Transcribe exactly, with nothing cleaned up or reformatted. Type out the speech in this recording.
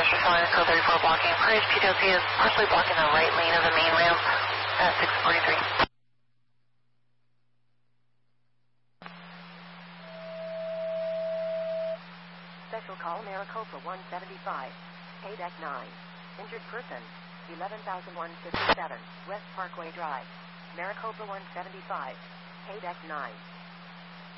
Special Calling the Code thirty-four blocking. Price P T O C is partially blocking the right lane of the main ramp at six forty-three. Special call Maricopa one seventy-five. K deck nine. Injured person. eleven thousand one hundred fifty-seven. West Parkway Drive. Maricopa one seventy-five. K deck nine.